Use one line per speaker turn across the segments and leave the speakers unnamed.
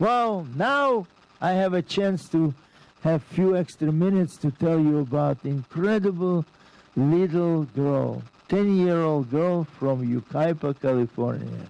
Well, now I have a chance to have few extra minutes to tell you about incredible little girl, 10-year-old girl from Yucaipa, California.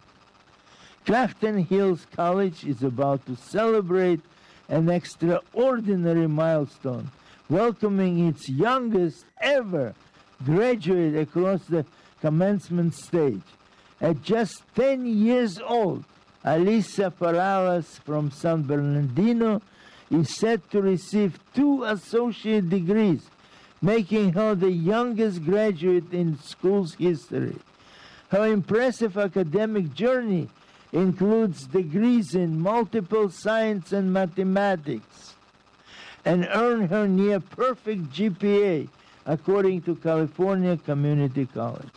Grafton Hills College is about to celebrate an extraordinary milestone, welcoming its youngest ever graduate across the commencement stage. At just 10 years old, Alisa Paralas from San Bernardino is set to receive 2 associate degrees, making her the youngest graduate in school's history. Her impressive academic journey includes degrees in multiple science and mathematics, and earned her near-perfect GPA, according to California Community College.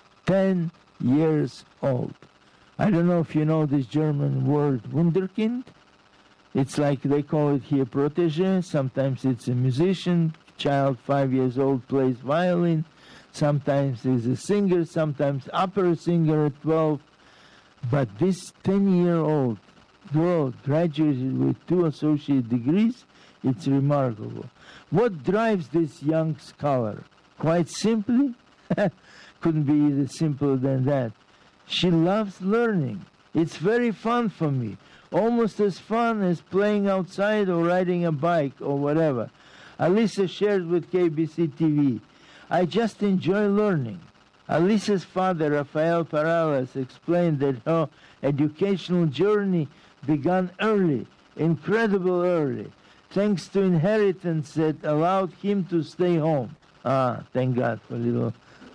10 years old. I don't know if you know this German word, Wunderkind. It's like they call it here protege. Sometimes it's a musician. Child 5 years old plays violin. Sometimes is a singer, sometimes opera singer at 12. But this 10-year-old girl graduated with 2 associate degrees. It's remarkable. What drives this young scholar? Quite simply, couldn't be either simpler than that. She loves learning. It's very fun for me, almost as fun as playing outside or riding a bike or whatever. Alisa shared with KBC TV, I just enjoy learning. Alisa's father, Rafael Paralas, explained that her educational journey began early, incredible early, thanks to inheritance that allowed him to stay home. Ah, thank God for little...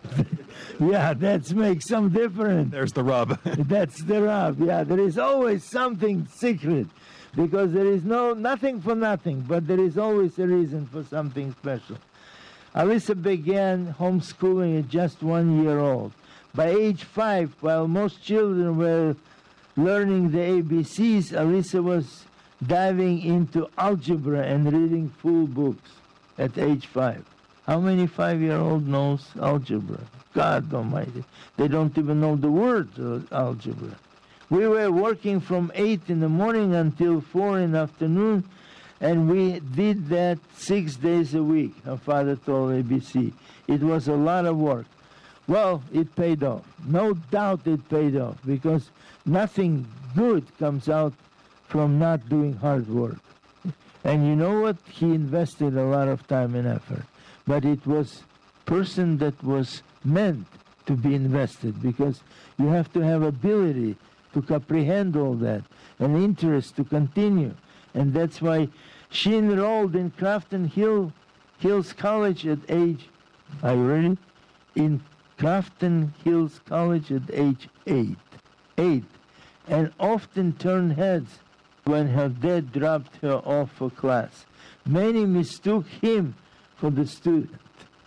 Yeah, that makes some difference.
There's the rub.
That's the rub, yeah. There is always something secret, because there is nothing for nothing, but there is always a reason for something special. Alisa began homeschooling at just 1 year old. By age 5, while most children were learning the ABCs, Alisa was diving into algebra and reading full books at age 5. How many 5-year-old knows algebra? God Almighty. They don't even know the word algebra. We were working from 8 in the morning until 4 in the afternoon, and we did that 6 days a week, her father told ABC. It was a lot of work. Well, it paid off. No doubt it paid off, because nothing good comes out from not doing hard work. And you know what? He invested a lot of time and effort. But it was person that was meant to be invested, because you have to have ability to comprehend all that and interest to continue. And that's why she enrolled in Grafton Hills College at age, are you ready? In Grafton Hills College at age 8, and often turned heads when her dad dropped her off for class. Many mistook him for the student.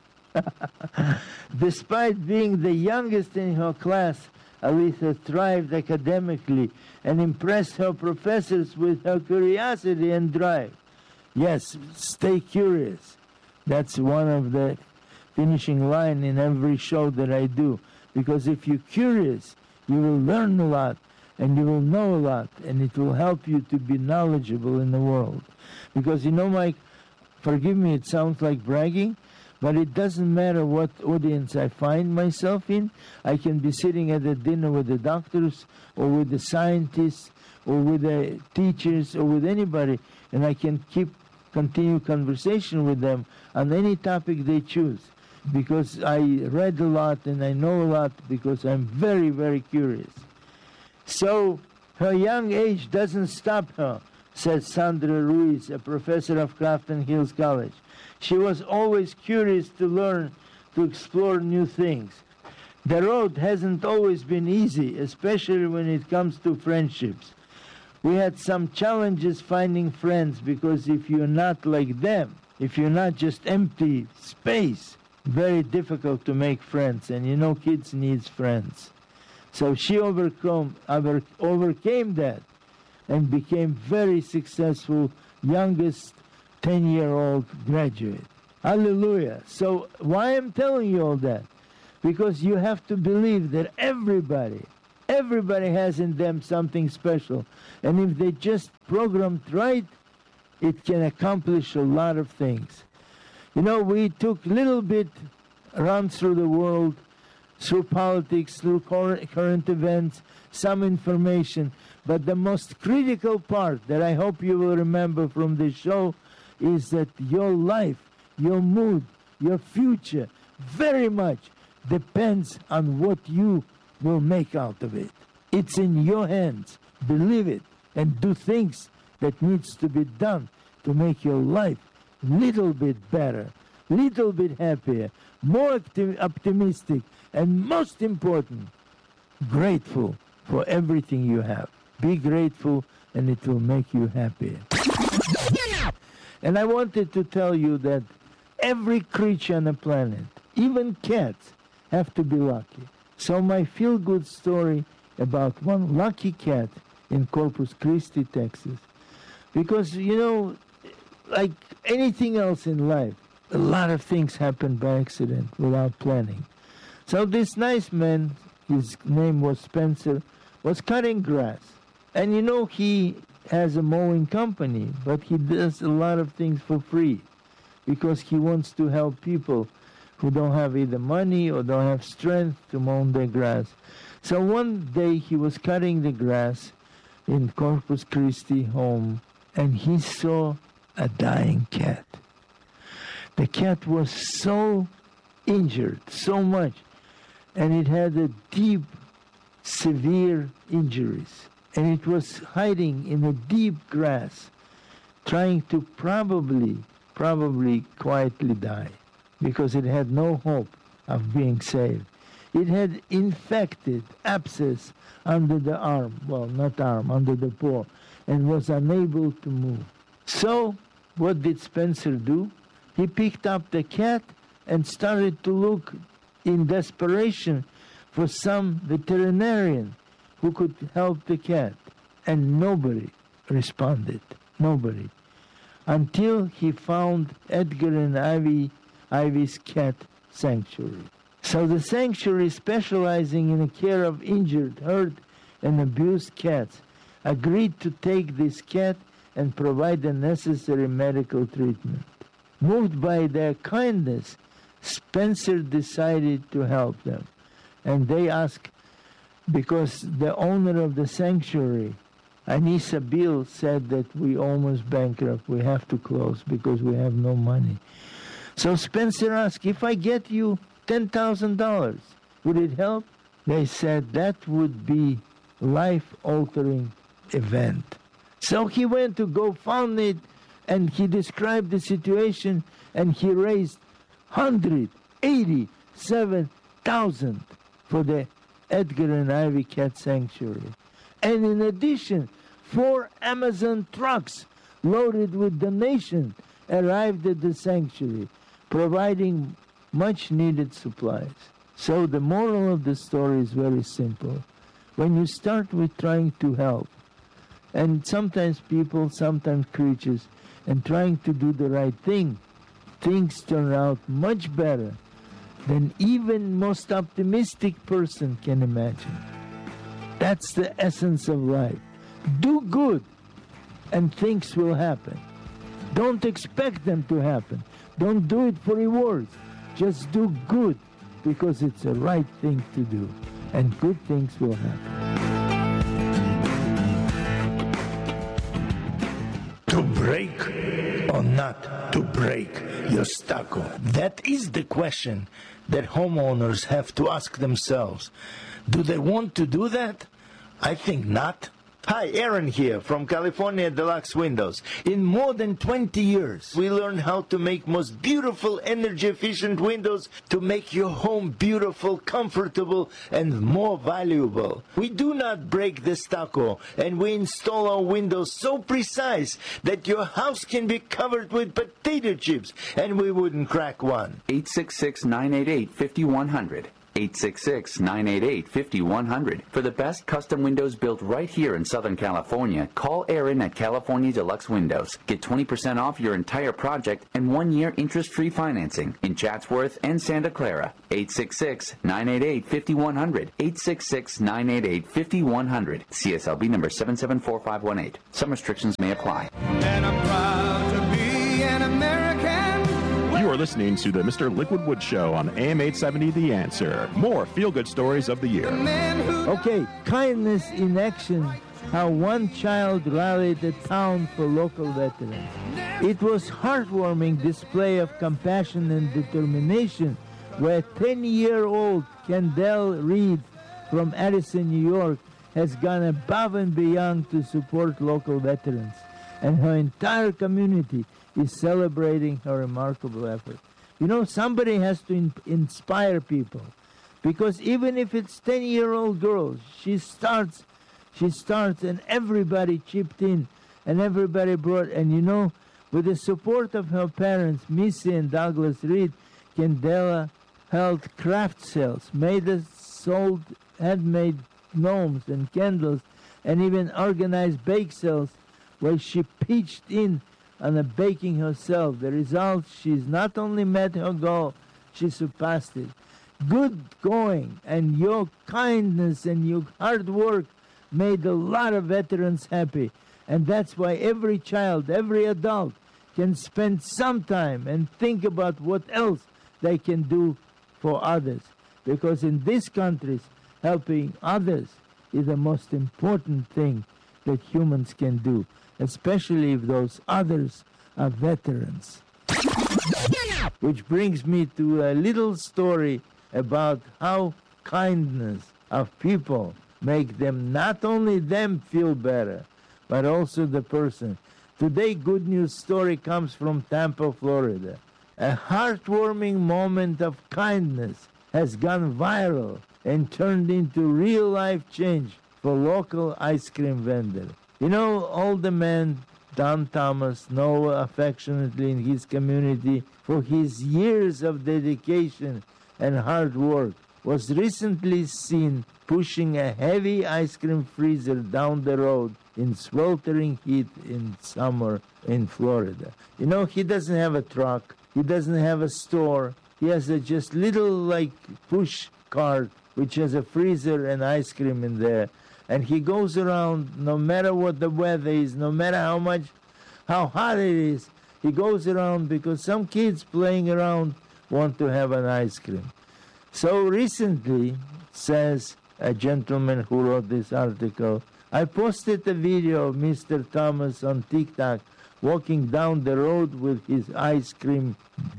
Despite being the youngest in her class, Alisa thrived academically and impressed her professors with her curiosity and drive. Yes, stay curious. That's one of the finishing line in every show that I do. Because if you're curious, you will learn a lot and you will know a lot, and it will help you to be knowledgeable in the world. Because you know, Mike, forgive me, it sounds like bragging, but it doesn't matter what audience I find myself in. I can be sitting at a dinner with the doctors or with the scientists or with the teachers or with anybody, and I can continue conversation with them on any topic they choose, because I read a lot and I know a lot, because I'm very, very curious. So her young age doesn't stop her, said Sandra Ruiz, a professor of Grafton Hills College. She was always curious to learn, to explore new things. The road hasn't always been easy, especially when it comes to friendships. We had some challenges finding friends, because if you're not like them, if you're not just empty space, very difficult to make friends. And you know, kids need friends. So she overcame that and became very successful, youngest 10-year-old graduate. Hallelujah. So why I'm telling you all that? Because you have to believe that everybody Everybody has in them something special. And if they just programmed right, it can accomplish a lot of things. You know, we took a little bit around through the world, through politics, through current events, some information. But the most critical part that I hope you will remember from this show is that your life, your mood, your future very much depends on what you will make out of it. It's in your hands. Believe it and do things that needs to be done to make your life little bit better, little bit happier, more optimistic, and most important, grateful for everything you have. Be grateful and it will make you happier. And I wanted to tell you that every creature on the planet, even cats, have to be lucky. So my feel-good story about one lucky cat in Corpus Christi, Texas. Because, you know, like anything else in life, a lot of things happen by accident without planning. So this nice man, his name was Spencer, was cutting grass. And you know, he has a mowing company, but he does a lot of things for free because he wants to help people who don't have either money or don't have strength to mow their grass. So one day he was cutting the grass in Corpus Christi home, and he saw a dying cat. The cat was so injured, so much, and it had a deep, severe injuries. And it was hiding in the deep grass, trying to probably quietly die, because it had no hope of being saved. It had infected abscess under the arm, well, not arm, under the paw, and was unable to move. So, what did Spencer do? He picked up the cat and started to look in desperation for some veterinarian who could help the cat. And nobody responded. Nobody. Until he found Edgar and Ivy's cat sanctuary. So the sanctuary, specializing in the care of injured, hurt, and abused cats, agreed to take this cat and provide the necessary medical treatment. Moved by their kindness, Spencer decided to help them. And they asked, because the owner of the sanctuary, Anissa Bill, said that we almost bankrupt, we have to close because we have no money. So Spencer asked, if I get you $10,000, would it help? They said that would be life-altering event. So he went to GoFundMe and he described the situation and he raised $187,000 for the Edgar and Ivy Cat Sanctuary. And in addition, 4 Amazon trucks loaded with donations arrived at the sanctuary, providing much-needed supplies. So the moral of the story is very simple. When you start with trying to help, and sometimes people, sometimes creatures, and trying to do the right thing, things turn out much better than even most optimistic person can imagine. That's the essence of life. Do good, and things will happen. Don't expect them to happen. Don't do it for rewards. Just do good, because it's the right thing to do, and good things will happen. To break or not to break your stucco? That is the question that homeowners have to ask themselves. Do they want to do that? I think not. Hi, Aaron here from California Deluxe Windows. In more than 20 years, we learned how to make most beautiful, energy-efficient windows to make your home beautiful, comfortable, and more valuable. We do not break the stucco, and we install our windows so precise that your house can be covered with potato chips, and we wouldn't crack one.
866-988-5100. 866-988-5100. For the best custom windows built right here in Southern California, call Aaron at California Deluxe Windows. Get 20% off your entire project and 1-year interest-free financing in Chatsworth and Santa Clara. 866-988-5100. 866-988-5100. CSLB number 774518. Some restrictions may apply.
And I'm proud to be an American.
You are listening to the Mr. Liquid Wood Show on AM 870 The Answer. More feel-good stories of the year.
Okay, kindness in action. How one child rallied the town for local veterans. It was heartwarming display of compassion and determination where 10-year-old Kendall Reed from Addison, New York has gone above and beyond to support local veterans. And her entire community is celebrating her remarkable effort. You know, somebody has to inspire people, because even if it's 10-year-old girl, she starts, and everybody chipped in, and everybody brought, and you know, with the support of her parents, Missy and Douglas Reed, Candela held craft sales, sold handmade gnomes and candles, and even organized bake sales where she pitched in on the baking herself. The result, she's not only met her goal, she surpassed it. Good going, and your kindness and your hard work made a lot of veterans happy. And that's why every child, every adult can spend some time and think about what else they can do for others. Because in these countries, helping others is the most important thing that humans can do, especially if those others are veterans. Which brings me to a little story about how kindness of people make them, not only them feel better, but also the person. Today, good news story comes from Tampa, Florida. A heartwarming moment of kindness has gone viral and turned into real-life change for local ice cream vendor. You know, older man Don Thomas, known affectionately in his community for his years of dedication and hard work, was recently seen pushing a heavy ice cream freezer down the road in sweltering heat in summer in Florida. You know, he doesn't have a truck, he doesn't have a store, he has a just little like push cart which has a freezer and ice cream in there. And he goes around, no matter what the weather is, no matter how hot it is, he goes around because some kids playing around want to have an ice cream. So recently, says a gentleman who wrote this article, I posted a video of Mr. Thomas on TikTok walking down the road with his ice cream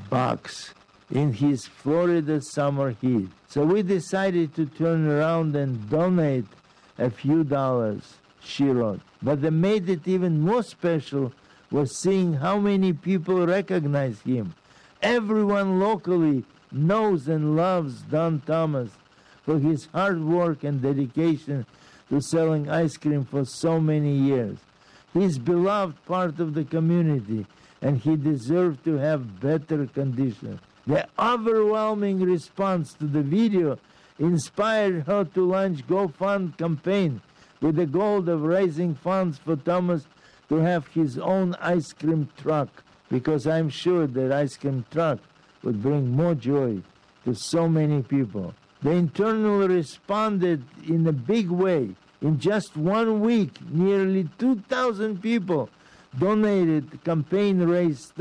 box in his Florida summer heat. So we decided to turn around and donate a few dollars, she wrote. But that made it even more special was seeing how many people recognize him. Everyone locally knows and loves Don Thomas for his hard work and dedication to selling ice cream for so many years. He's beloved part of the community, and he deserved to have better conditions. The overwhelming response to the video inspired her to launch GoFund campaign with the goal of raising funds for Thomas to have his own ice cream truck, because I'm sure that ice cream truck would bring more joy to so many people. They internally responded in a big way. In just 1 week, nearly 2,000 people donated. The campaign raised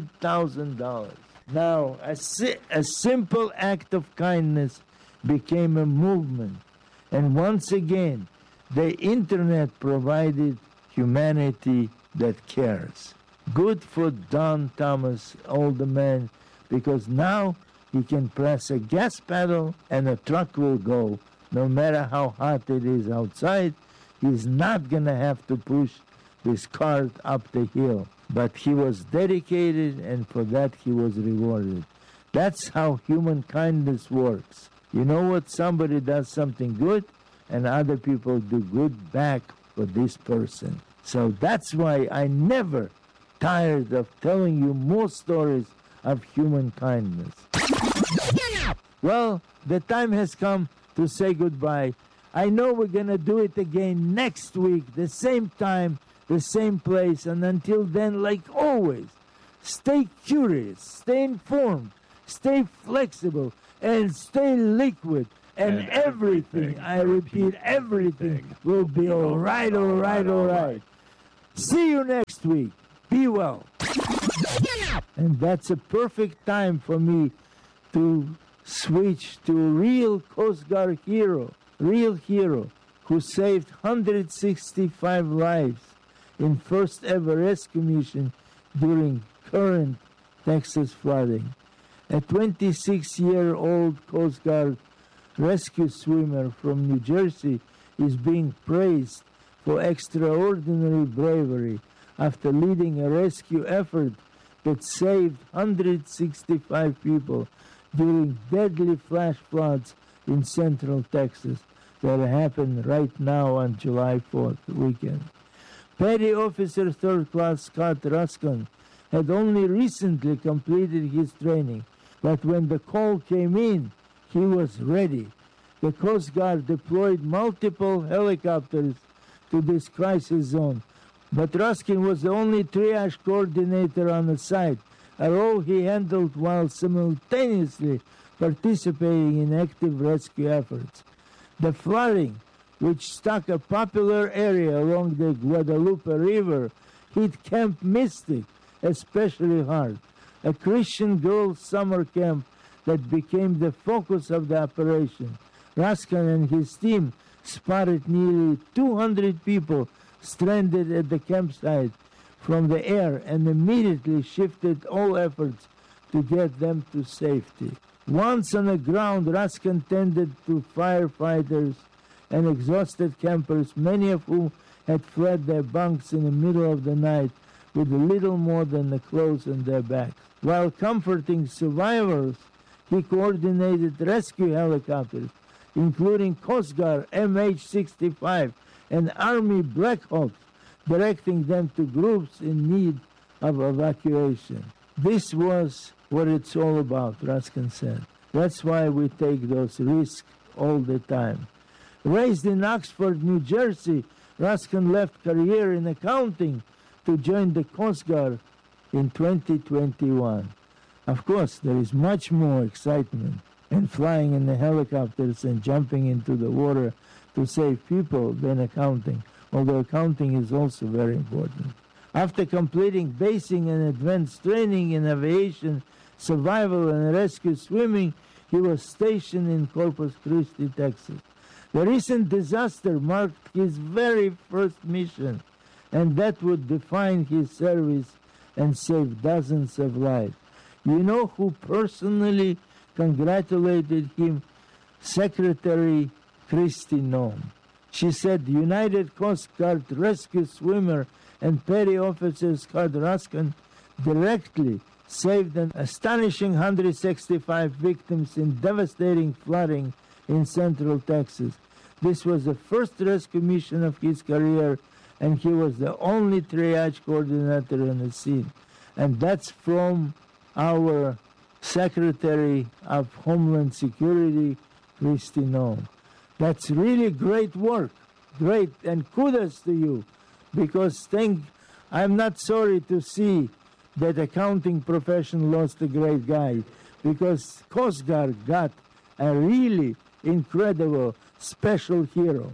$30,000. Now, a simple act of kindness became a movement. And once again, the internet provided humanity that cares. Good for Don Thomas, older man, because now he can press a gas pedal and a truck will go. No matter how hot it is outside, he's not going to have to push his cart up the hill. But he was dedicated, and for that he was rewarded. That's how human kindness works. You know what? Somebody does something good, and other people do good back for this person. So that's why I never tired of telling you more stories of human kindness. Well, the time has come to say goodbye. I know we're going to do it again next week, the same time, the same place. And until then, like always, stay curious, stay informed, stay flexible, and stay liquid. And everything, I repeat, everything will be all right, all right, all right. See you next week. Be well. And that's a perfect time for me to switch to a real Coast Guard hero, who saved 165 lives in first ever rescue mission during current Texas flooding. A 26-year-old Coast Guard rescue swimmer from New Jersey is being praised for extraordinary bravery after leading a rescue effort that saved 165 people during deadly flash floods in central Texas that happened right now on July 4th weekend. Petty Officer 3rd Class Scott Ruskin had only recently completed his training, but when the call came in, he was ready. The Coast Guard deployed multiple helicopters to this crisis zone, but Ruskin was the only triage coordinator on the site, a role he handled while simultaneously participating in active rescue efforts. The flooding, which struck a popular area along the Guadalupe River, hit Camp Mystic especially hard, a Christian girls' summer camp that became the focus of the operation. Ruskin and his team spotted nearly 200 people stranded at the campsite from the air and immediately shifted all efforts to get them to safety. Once on the ground, Ruskin tended to firefighters and exhausted campers, many of whom had fled their bunks in the middle of the night with little more than the clothes on their backs. While comforting survivors, he coordinated rescue helicopters, including Coast Guard MH-65 and Army Black Hawks, directing them to groups in need of evacuation. This was what it's all about, Ruskin said. That's why we take those risks all the time. Raised in Oxford, New Jersey, Ruskin left career in accounting to join the Coast Guard in 2021. Of course, there is much more excitement in flying in the helicopters and jumping into the water to save people than accounting, although accounting is also very important. After completing basic and advanced training in aviation, survival, and rescue swimming, he was stationed in Corpus Christi, Texas. The recent disaster marked his very first mission, and that would define his service and save dozens of lives. You know who personally congratulated him? Secretary Kristi Noem. She said United Coast Guard rescue swimmer and petty officer Scott Ruskin directly saved an astonishing 165 victims in devastating flooding in central Texas. This was the first rescue mission of his career, and he was the only triage coordinator on the scene. And that's from our Secretary of Homeland Security, Kristi Noem. That's really great work, great, and kudos to you, because I'm not sorry to see that accounting profession lost a great guy, because Coast Guard got a really incredible special hero.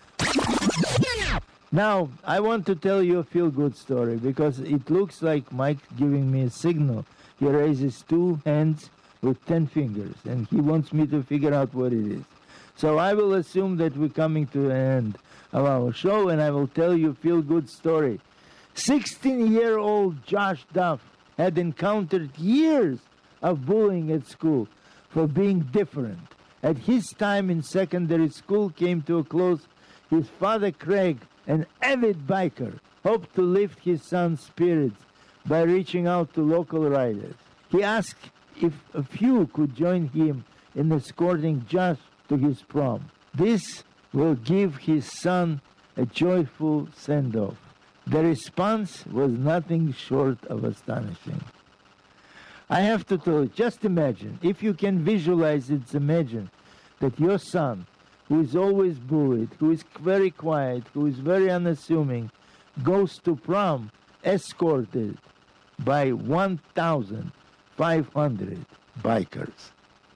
Now, I want to tell you a feel-good story, because it looks like Mike's giving me a signal. He raises two hands with 10 fingers, and he wants me to figure out what it is. So I will assume that we're coming to the end of our show, and I will tell you a feel-good story. 16-year-old Josh Duff had encountered years of bullying at school for being different. At his time in secondary school came to a close, his father, Craig, an avid biker, hoped to lift his son's spirits by reaching out to local riders. He asked if a few could join him in escorting Josh to his prom. This will give his son a joyful send-off. The response was nothing short of astonishing. I have to tell you, just imagine, if you can visualize it, imagine that your son, who is always bullied, who is very quiet, who is very unassuming, goes to prom escorted by 1,500 bikers.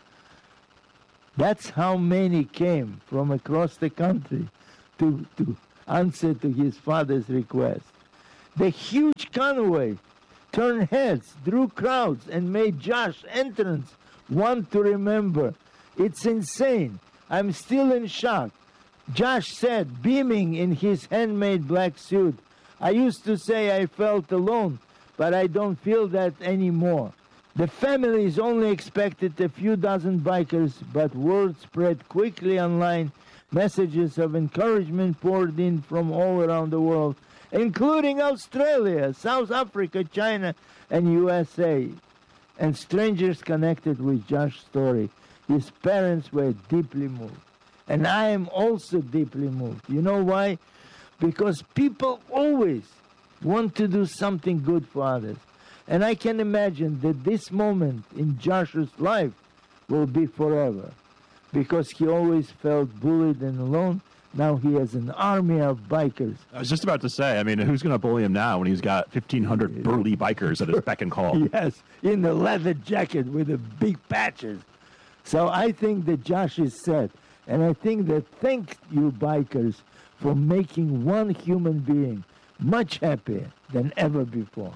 That's how many came from across the country to answer to his father's request. The huge convoy turned heads, drew crowds, and made Josh entrance one to remember. It's insane. I'm still in shock. Josh said, beaming in his handmade black suit, I used to say I felt alone, but I don't feel that anymore. The families only expected a few dozen bikers, but word spread quickly online. Messages of encouragement poured in from all around the world, including Australia, South Africa, China, and USA. And strangers connected with Josh's story. His parents were deeply moved. And I am also deeply moved. You know why? Because people always want to do something good for others. And I can imagine that this moment in Joshua's life will be forever. Because he always felt bullied and alone. Now he has an army of bikers.
I was just about to say, I mean, who's going to bully him now when he's got 1,500 burly bikers at his beck and call?
Yes, in the leather jacket with the big patches. So I think that Josh is set. And I think that thank you, bikers, for making one human being much happier than ever before.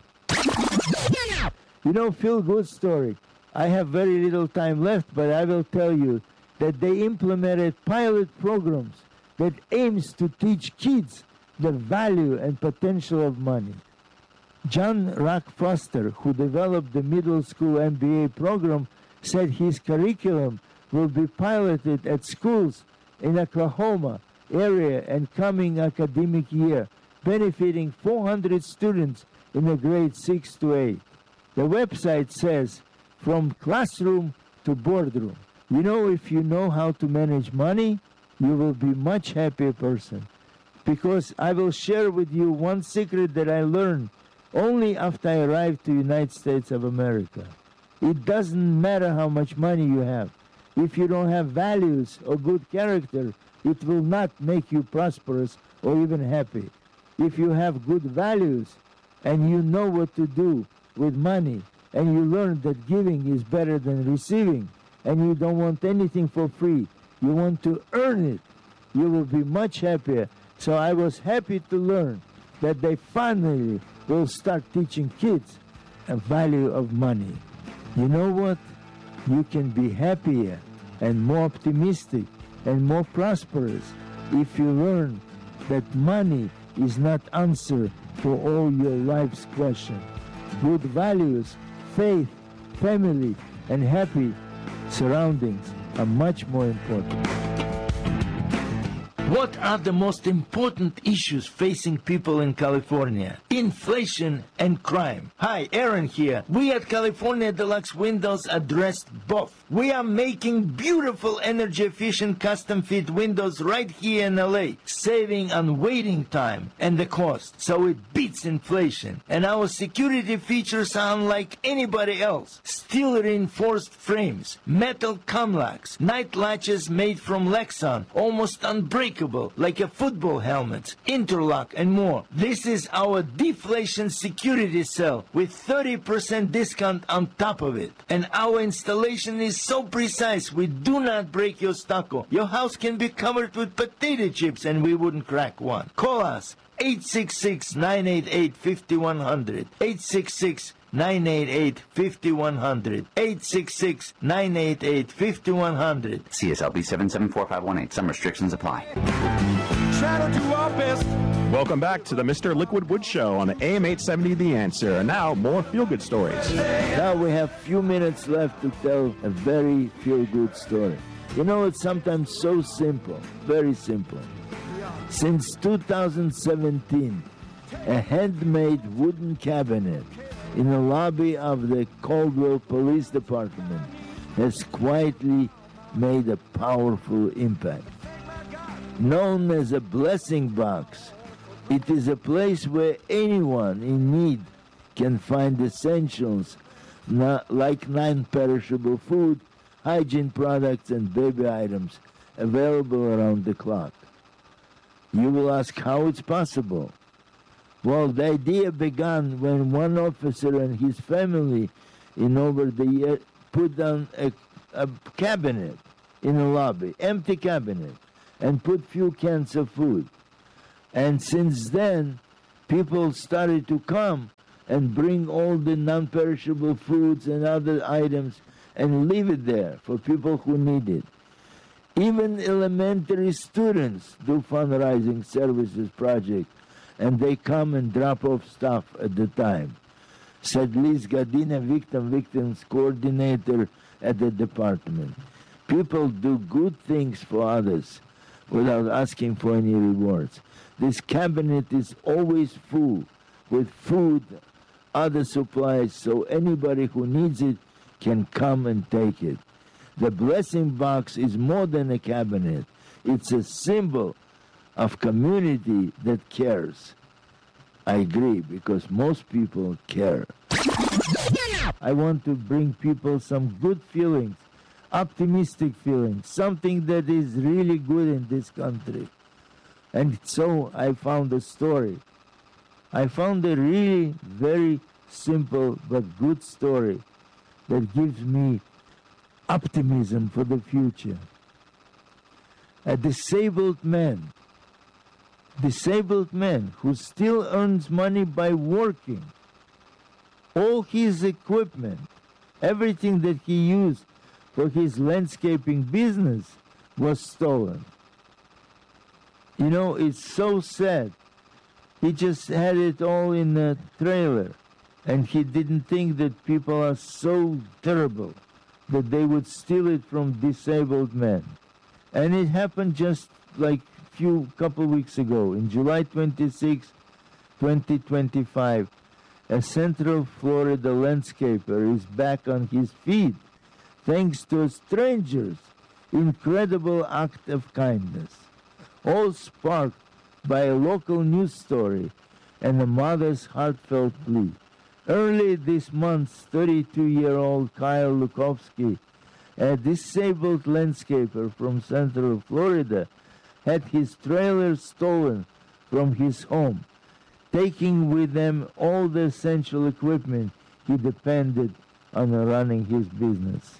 You know, feel-good story. I have very little time left, but I will tell you that they implemented pilot programs that aims to teach kids the value and potential of money. John Rock Foster, who developed the middle school MBA program, said his curriculum will be piloted at schools in Oklahoma area and coming academic year, benefiting 400 students in the grade 6 to 8. The website says, from classroom to boardroom. You know, if you know how to manage money, you will be much happier person. Because I will share with you one secret that I learned only after I arrived to the United States of America. It doesn't matter how much money you have. If you don't have values or good character, it will not make you prosperous or even happy. If you have good values and you know what to do with money and you learn that giving is better than receiving and you don't want anything for free, you want to earn it, you will be much happier. So I was happy to learn that they finally will start teaching kids a value of money. You know what? You can be happier and more optimistic and more prosperous if you learn that money is not answer for all your life's questions. Good values, faith, family, and happy surroundings are much more important. What are the most important issues facing people in California? Inflation and crime. Hi, Aaron here. We at California Deluxe Windows addressed both. We are making beautiful energy-efficient custom-fit windows right here in LA, saving on waiting time and the cost, so it beats inflation. And our security features are unlike anybody else. Steel reinforced frames, metal cumlocks, night latches made from Lexan, almost unbreakable, like a football helmet, interlock, and more. This is our deflation security cell with 30% discount on top of it. And our installation is so precise, we do not break your stucco. Your house can be covered with potato chips and we wouldn't crack one. Call us 866-988-5100. 866-988-5100. 866-988-5100.
CSLB 774-518. Some restrictions apply.
Try to do our best.
Welcome back to the Mr. Liquid Wood Show on AM 870 The Answer. And now, more feel-good stories.
Now we have few minutes left to tell a very feel-good story. You know, it's sometimes so simple, very simple. Since 2017, a handmade wooden cabinet in the lobby of the Caldwell Police Department has quietly made a powerful impact. Known as a blessing box, it is a place where anyone in need can find essentials like non-perishable food, hygiene products, and baby items available around the clock. You will ask how it's possible. Well, the idea began when one officer and his family in over the year put down a cabinet in a lobby, empty cabinet, and put few cans of food. And since then, people started to come and bring all the non-perishable foods and other items and leave it there for people who need it. Even elementary students do fundraising services project, and they come and drop off stuff at the time, said Liz Gadina, victims coordinator at the department. People do good things for others without asking for any rewards. This cabinet is always full with food, other supplies, so anybody who needs it can come and take it. The blessing box is more than a cabinet. It's a symbol of community that cares. I agree, because most people care. I want to bring people some good feelings, optimistic feelings, something that is really good in this country. And so I found a story. I found a really very simple but good story that gives me optimism for the future. A disabled man who still earns money by working. All his equipment, everything that he used for his landscaping business was stolen. You know, it's so sad. He just had it all in a trailer, and he didn't think that people are so terrible that they would steal it from disabled men. And it happened just like couple weeks ago, in July 26, 2025, a Central Florida landscaper is back on his feet thanks to a stranger's incredible act of kindness, all sparked by a local news story and a mother's heartfelt plea. Early this month, 32-year-old Kyle Lukowski, a disabled landscaper from Central Florida, had his trailer stolen from his home, taking with them all the essential equipment he depended on running his business.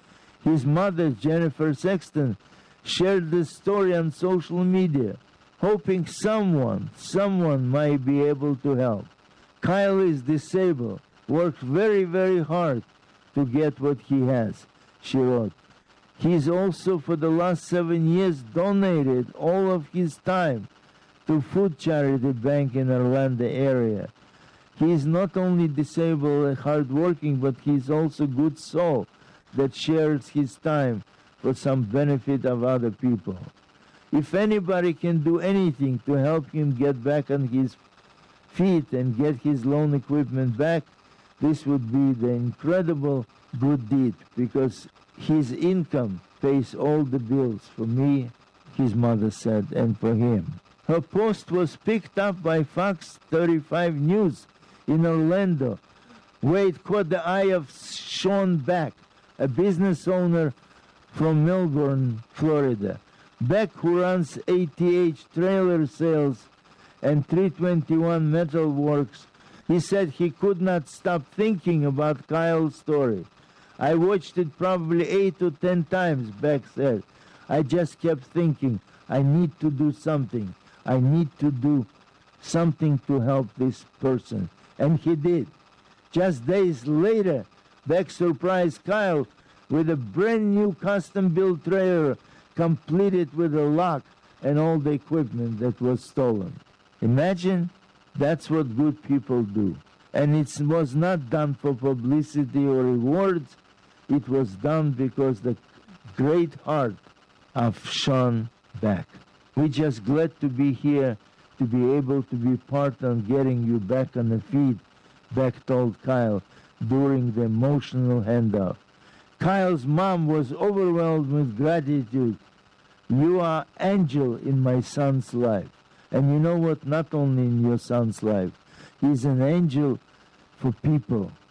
His mother, Jennifer Sexton, shared the story on social media, hoping someone might be able to help. Kyle is disabled, works very, very hard to get what he has, she wrote. He's also, for the last 7 years, donated all of his time to Food Charity Bank in Orlando area. He is not only disabled and hardworking, but he's also a good soul that shares his time for some benefit of other people. If anybody can do anything to help him get back on his feet and get his loan equipment back, this would be the incredible good deed, because his income pays all the bills for me, his mother said, and for him. Her post was picked up by Fox 35 News in Orlando, where it caught the eye of Sean Beck, a business owner from Melbourne, Florida. Beck, who runs ATH Trailer Sales and 321 Metal Works, he said he could not stop thinking about Kyle's story. I watched it probably 8 to 10 times, Beck said. I just kept thinking, I need to do something. I need to do something to help this person. And he did. Just days later, Beck surprised Kyle with a brand new custom-built trailer, completed with a lock and all the equipment that was stolen. Imagine, that's what good people do. And it was not done for publicity or rewards. It was done because the great heart of Sean Beck. We're just glad to be here, to be able to be part of getting you back on the feet, Beck told Kyle during the emotional handoff. Kyle's mom was overwhelmed with gratitude. You are angel in my son's life. And you know what? Not only in your son's life. He's an angel for people.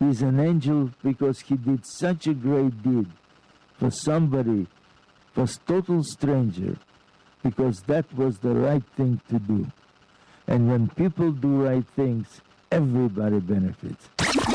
He's an angel because he did such a great deed for somebody, for a total stranger, because that was the right thing to do. And when people do right things, everybody benefits.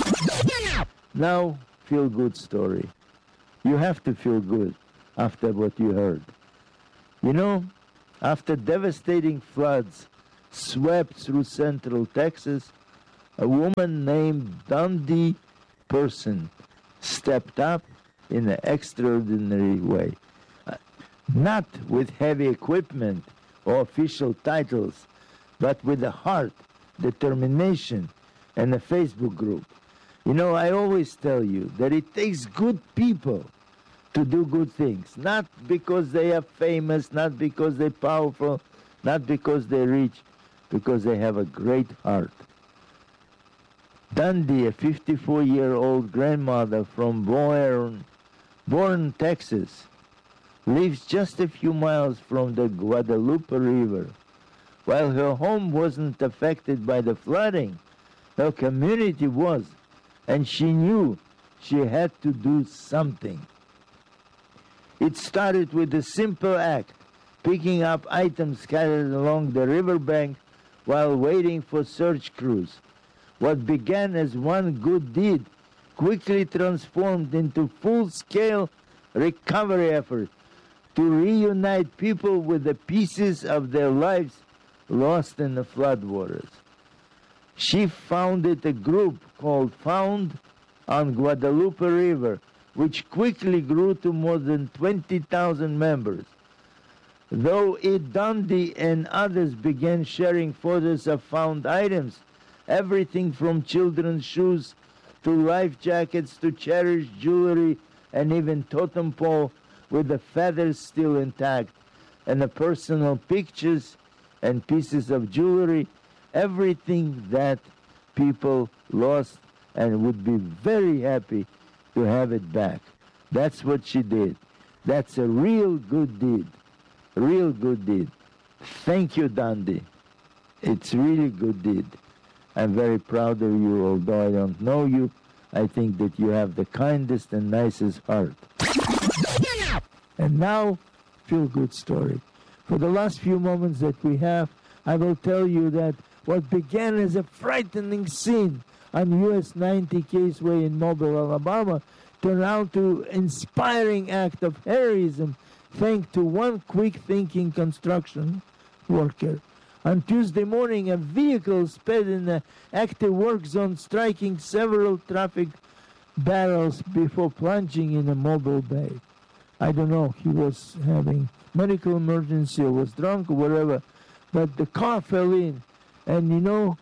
Now, feel-good story. You have to feel good after what you heard. You know, after devastating floods swept through central Texas, a woman named Dundee Person stepped up in an extraordinary way. Not with heavy equipment or official titles, but with a heart, determination, and a Facebook group. You know, I always tell you that it takes good people to do good things, not because they are famous, not because they're powerful, not because they're rich, because they have a great heart. Dundee, a 54-year-old grandmother from Bourne, Texas, lives just a few miles from the Guadalupe River. While her home wasn't affected by the flooding, her community was, and she knew she had to do something. It started with a simple act, picking up items scattered along the riverbank while waiting for search crews. What began as one good deed quickly transformed into full-scale recovery effort to reunite people with the pieces of their lives lost in the floodwaters. She founded a group called Found on Guadalupe River, which quickly grew to more than 20,000 members. Though Dundee and others began sharing photos of found items, everything from children's shoes to life jackets to cherished jewelry and even totem pole with the feathers still intact, and the personal pictures and pieces of jewelry, everything that people lost and would be very happy to have it back. That's what she did. That's a real good deed. Real good deed. Thank you, Dundee. It's really good deed. I'm very proud of you, although I don't know you. I think that you have the kindest and nicest heart. And now, feel-good story. For the last few moments that we have, I will tell you that what began as a frightening scene on US 90 Caseway in Mobile, Alabama, turned out to an inspiring act of heroism thanks to one quick-thinking construction worker. On Tuesday morning, a vehicle sped in the active work zone, striking several traffic barrels before plunging in a Mobile Bay. I don't know, he was having medical emergency or was drunk or whatever, but the car fell in. And you know,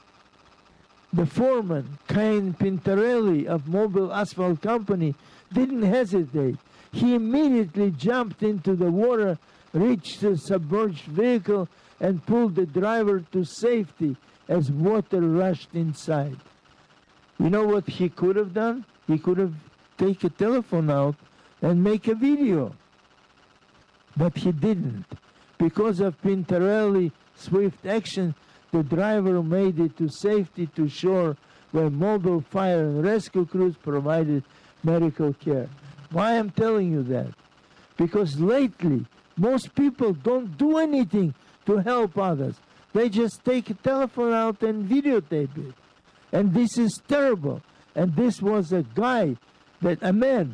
the foreman, Cain Pintarelli of Mobile Asphalt Company, didn't hesitate. He immediately jumped into the water, reached the submerged vehicle, and pulled the driver to safety as water rushed inside. You know what he could have done? He could have taken a telephone out and make a video. But he didn't. Because of Pintarelli's swift action, the driver made it to safety to shore where mobile fire and rescue crews provided medical care. Why I'm telling you that? Because lately, most people don't do anything to help others. They just take a telephone out and videotape it. And this is terrible. And this was a guy, a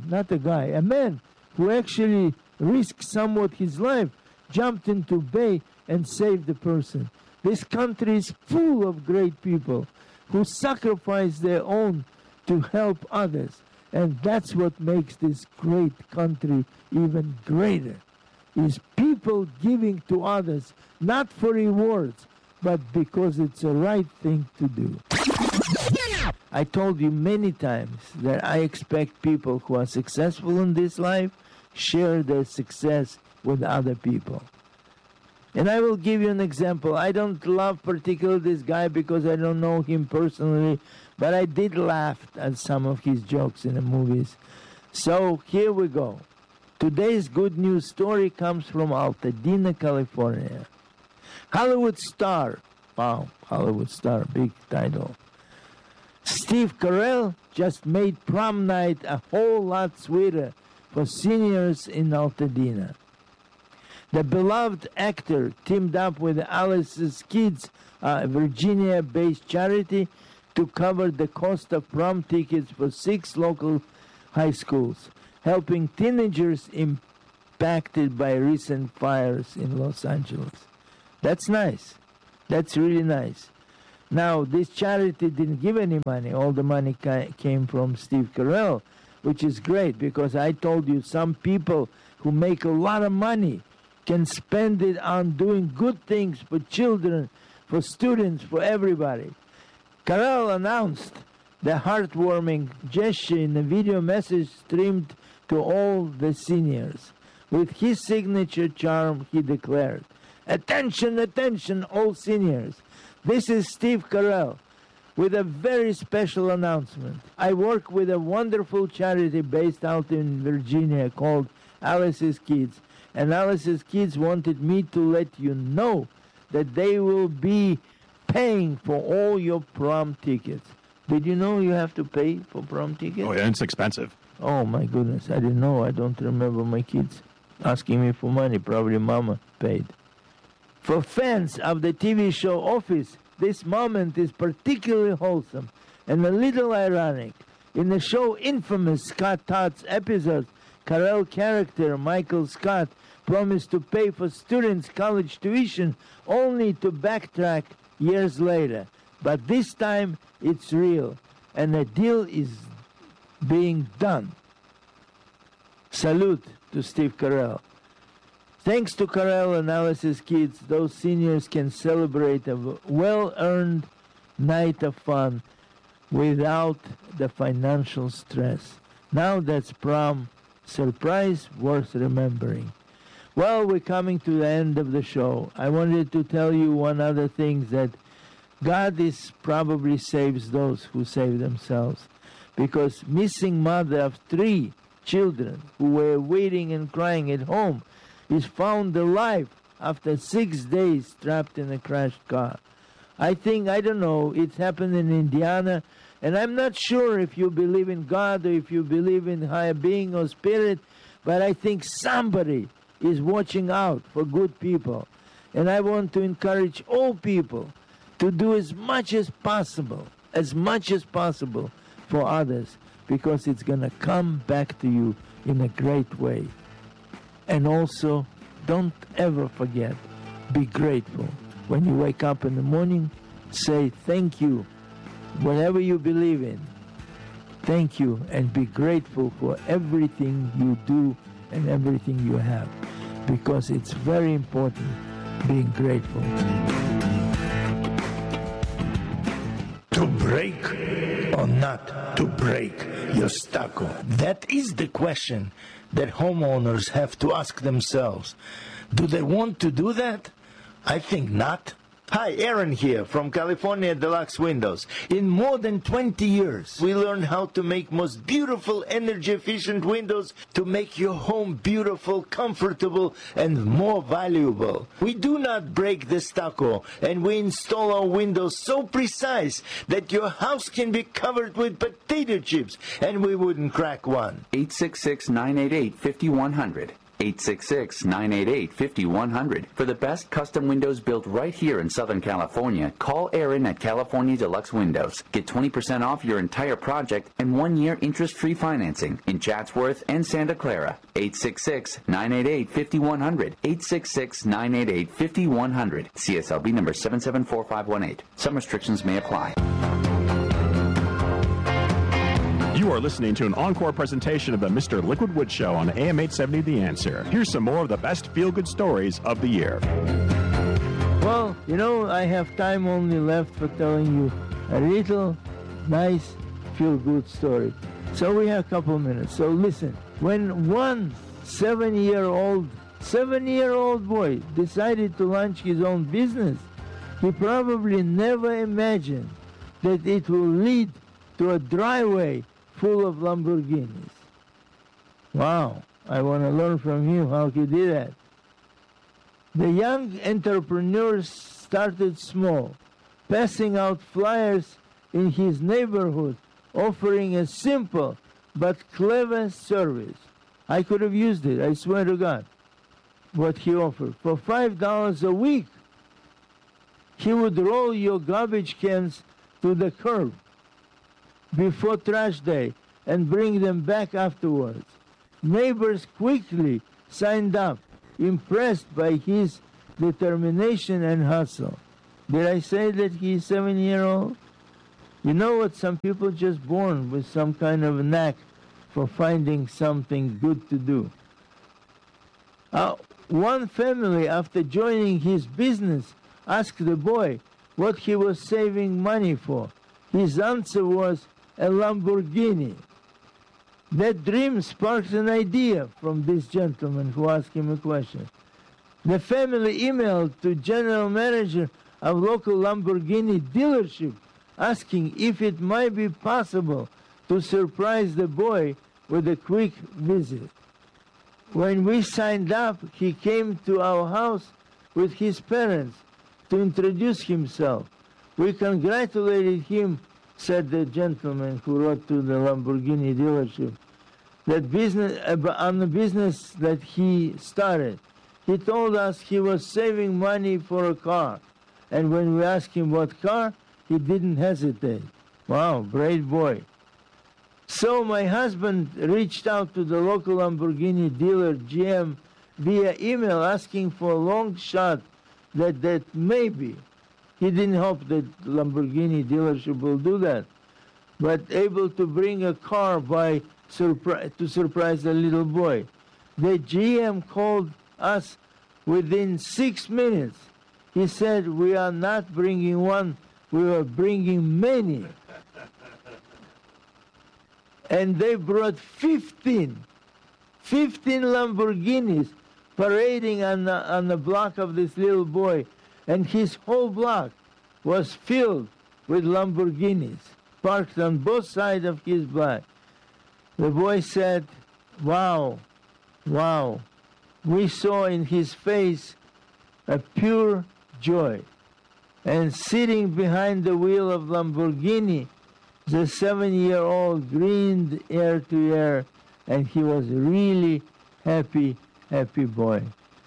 man who actually risked somewhat his life, jumped into bay and saved the person. This country is full of great people who sacrifice their own to help others. And that's what makes this great country even greater, is people giving to others, not for rewards, but because it's the right thing to do. I told you many times that I expect people who are successful in this life share their success with other people. And I will give you an example. I don't love particularly this guy because I don't know him personally, but I did laugh at some of his jokes in the movies. So here we go. Today's good news story comes from Altadena, California. Hollywood star, wow, Hollywood star, big title, Steve Carell just made prom night a whole lot sweeter for seniors in Altadena. The beloved actor teamed up with Alice's Kids, a Virginia-based charity, to cover the cost of prom tickets for 6 local high schools, helping teenagers impacted by recent fires in Los Angeles. That's nice. That's really nice. Now, this charity didn't give any money. All the money came from Steve Carell, which is great because I told you some people who make a lot of money can spend it on doing good things for children, for students, for everybody. Carell announced the heartwarming gesture in a video message streamed to all the seniors. With his signature charm, he declared, "Attention, attention, all seniors. This is Steve Carell with a very special announcement. I work with a wonderful charity based out in Virginia called Alice's Kids. And Alice's Kids wanted me to let you know that they will be paying for all your prom tickets." Did you know you have to pay for prom tickets?
Oh, yeah, it's expensive.
Oh, my goodness. I didn't know. I don't remember my kids asking me for money. Probably Mama paid. For fans of the TV show Office, this moment is particularly wholesome and a little ironic. In the show Infamous, Scott Todd's episode, Carell character Michael Scott promised to pay for students' college tuition only to backtrack years later. But this time it's real, and a deal is being done. Salute to Steve Carell. Thanks to Carell and Alice's Kids, those seniors can celebrate a well-earned night of fun without the financial stress. Now that's prom surprise worth remembering. Well, we're coming to the end of the show. I wanted to tell you one other thing, that God is probably saves those who save themselves, because missing mother of 3 children who were waiting and crying at home is found alive after 6 days trapped in a crashed car. I don't know, it happened in Indiana, and I'm not sure if you believe in God or if you believe in higher being or spirit, but I think somebody is watching out for good people. And I want to encourage all people to do as much as possible for others, because it's going to come back to you in a great way. And also, don't ever forget, be grateful. When you wake up in the morning, say thank you. Whatever you believe in, thank you, and be grateful for everything you do and everything you have, because it's very important being grateful. To break or not to break your stucco? That is the question that homeowners have to ask themselves. Do they want to do that? I think not. Hi, Aaron here from California Deluxe Windows. In more than 20 years, we learned how to make most beautiful, energy-efficient windows to make your home beautiful, comfortable, and more valuable. We do not break the stucco, and we install our windows so precise that your house can be covered with potato chips, and we wouldn't crack one.
866-988-5100. 866-988-5100. For the best custom windows built right here in Southern California, call Aaron at California Deluxe Windows. Get 20% off your entire project and 1-year interest-free financing in Chatsworth and Santa Clara. 866-988-5100. 866-988-5100. CSLB number 774518. Some restrictions may apply.
You are listening to an encore presentation of the Mr. Liquidwood Show on AM 870 The Answer. Here's some more of the best feel-good stories of the year.
Well, I have time only left for telling you a little nice feel-good story. So we have a couple minutes. So listen, when one 7-year-old boy decided to launch his own business, he probably never imagined that it will lead to a driveway full of Lamborghinis. Wow, I want to learn from you how he did that. The young entrepreneurs started small, passing out flyers in his neighborhood offering a simple but clever service. I could have used it, I swear to God, what he offered. For $5 a week, he would roll your garbage cans to the curb before trash day and bring them back afterwards. Neighbors quickly signed up, impressed by his determination and hustle. Did I say that he's 7-year-old? You know what? Some people just born with some kind of a knack for finding something good to do. One family, after joining his business, asked the boy what he was saving money for. His answer was a Lamborghini. That dream sparked an idea from this gentleman who asked him a question. The family emailed to general manager of local Lamborghini dealership asking if it might be possible to surprise the boy with a quick visit. When we signed up, he came to our house with his parents to introduce himself. We congratulated him, said the gentleman who wrote to the Lamborghini dealership, on the business that he started. He told us he was saving money for a car. And when we asked him what car, he didn't hesitate. Wow, brave boy. So my husband reached out to the local Lamborghini dealer, GM, via email asking for a long shot that maybe, he didn't hope that Lamborghini dealership will do that, but able to bring a car to surprise the little boy. The GM called us within 6 minutes. He said, we are not bringing one, we are bringing many. And they brought 15 Lamborghinis parading on the block of this little boy. And his whole block was filled with Lamborghinis, parked on both sides of his block. The boy said, wow, we saw in his face a pure joy. And sitting behind the wheel of Lamborghini, the 7-year-old grinned ear to ear, and he was a really happy boy.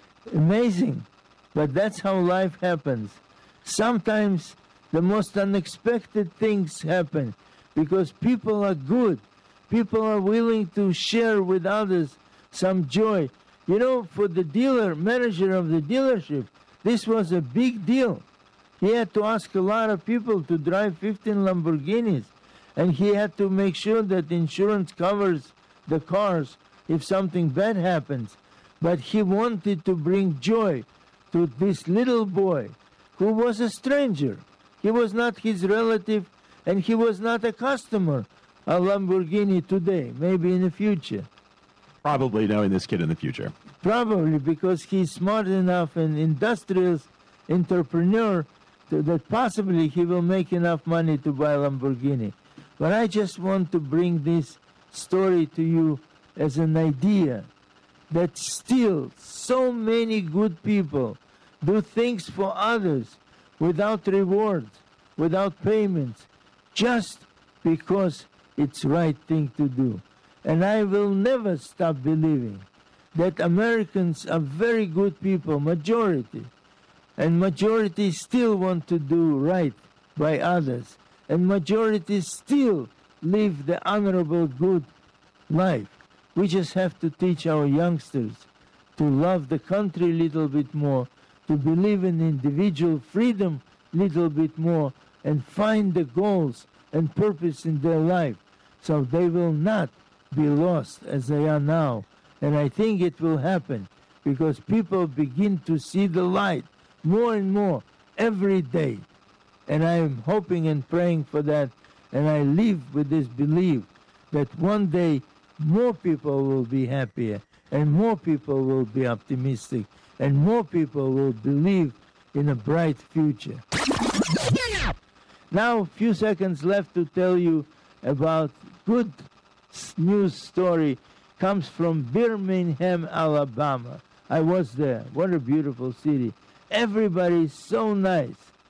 Amazing, but that's how life happens. Sometimes the most unexpected things happen because people are good. People are willing to share with others some joy. You know, for the manager of the dealership, this was a big deal. He had to ask a lot of people to drive 15 Lamborghinis, and he had to make sure that insurance covers the cars if something bad happens. But he wanted to bring joy to this little boy who was a stranger. He was not his relative, and he was not a customer of Lamborghini today, maybe in the future.
Probably knowing this kid in the future.
Probably, because he's smart enough and industrious entrepreneur that possibly he will make enough money to buy a Lamborghini. But I just want to bring this story to you as an idea that still so many good people do things for others without rewards, without payments, just because it's right thing to do. And I will never stop believing that Americans are very good people, majority. And majority still want to do right by others. And majority still live the honorable, good life. We just have to teach our youngsters to love the country a little bit more, to believe in individual freedom a little bit more, and find the goals and purpose in their life so they will not be lost as they are now. And I think it will happen because people begin to see the light more and more every day. And I am hoping and praying for that. And I live with this belief that one day more people will be happier and more people will be optimistic and more people will believe in a bright future. Now, a few seconds left to tell you about good news story. Comes from Birmingham, Alabama. I was there. What a beautiful city. Everybody is so nice.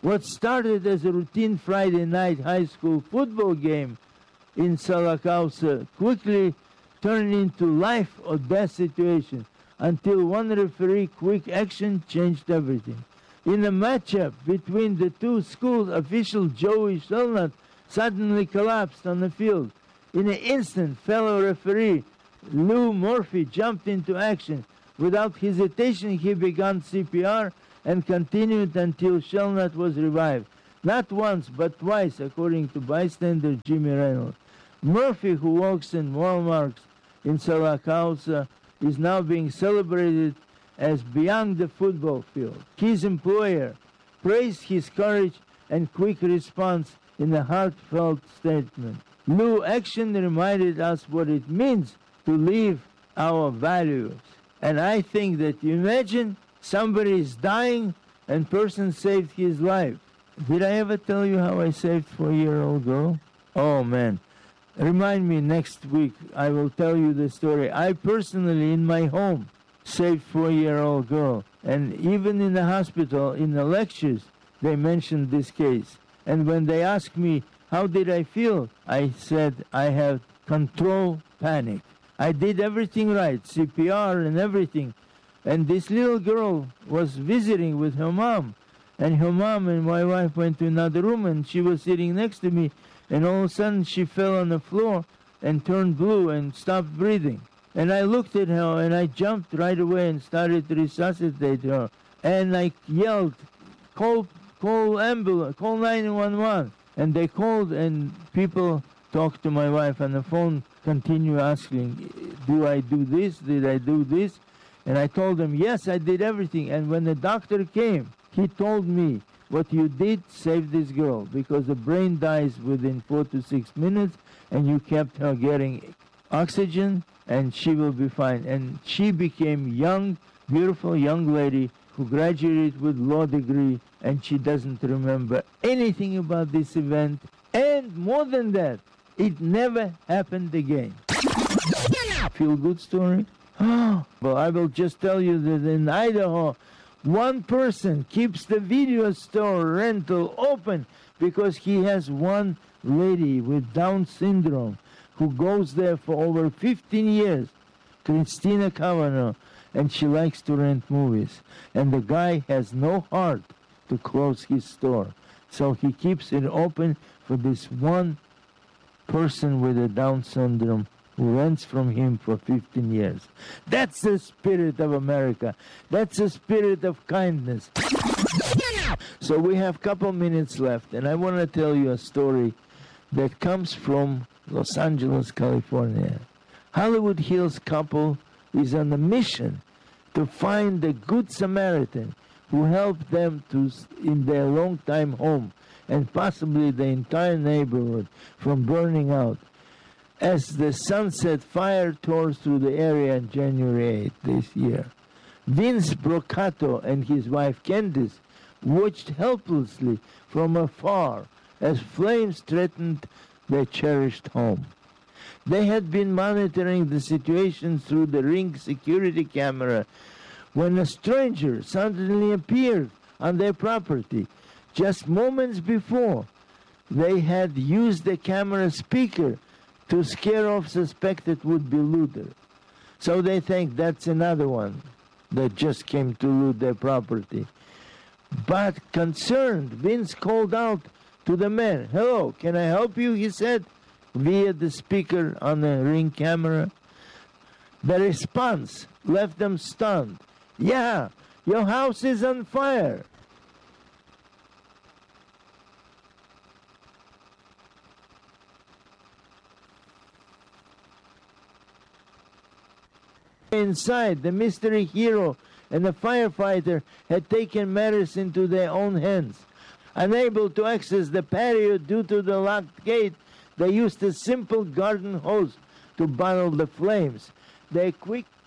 What started as a routine Friday night high school football game in Salakausa quickly turned into life or death situation until one referee quick action changed everything. In a matchup between the two schools, official Joey Shelnut suddenly collapsed on the field. In an instant, fellow referee Lou Murphy jumped into action. Without hesitation, he began CPR and continued until Shelnut was revived. Not once, but twice, according to bystander Jimmy Reynolds. Murphy, who works in Walmart in Salakausa, is now being celebrated as beyond the football field. His employer praised his courage and quick response in a heartfelt statement. Lou action reminded us what it means to live our values. And I think that you imagine somebody is dying and person saved his life. Did I ever tell you how I saved 4-year-old girl? Oh man. Remind me next week. I will tell you the story. I personally, in my home, saved 4-year-old girl. And even in the hospital, in the lectures, they mentioned this case. And when they asked me, how did I feel? I said, I have control panic. I did everything right, CPR and everything. And this little girl was visiting with her mom. And her mom and my wife went to another room, and she was sitting next to me. And all of a sudden, she fell on the floor and turned blue and stopped breathing. And I looked at her, and I jumped right away and started to resuscitate her. And I yelled, call ambulance, call 911. And they called, and people talked to my wife on the phone, continue asking, do I do this? Did I do this? And I told them, yes, I did everything. And when the doctor came, he told me, what you did saved this girl, because the brain dies within 4 to 6 minutes, and you kept her getting oxygen, and she will be fine. And she became young, beautiful young lady who graduated with law degree, and she doesn't remember anything about this event. And more than that, it never happened again. Feel good story? Well, I will just tell you that in Idaho, one person keeps the video store rental open because he has one lady with Down syndrome who goes there for over 15 years, Christina Kavanaugh, and she likes to rent movies. And the guy has no heart to close his store. So he keeps it open for this one person with a Down syndrome who rents from him for 15 years. That's the spirit of America. That's the spirit of kindness. So we have a couple minutes left, and I want to tell you a story that comes from Los Angeles, California. Hollywood Hills couple is on a mission to find the Good Samaritan who helped them in their long-time home and possibly the entire neighborhood from burning out. As the sunset fire tore through the area on January 8th this year, Vince Brocato and his wife Candice watched helplessly from afar as flames threatened their cherished home. They had been monitoring the situation through the Ring security camera when a stranger suddenly appeared on their property. Just moments before, they had used the camera speaker to scare off suspected would-be looter. So they think that's another one that just came to loot their property. But concerned, Vince called out to the man. "Hello, can I help you?" he said, via the speaker on the Ring camera. The response left them stunned. "Yeah, your house is on fire." Inside, the mystery hero and the firefighter had taken matters into their own hands. Unable to access the patio due to the locked gate, they used a simple garden hose to bottle the flames. They quickly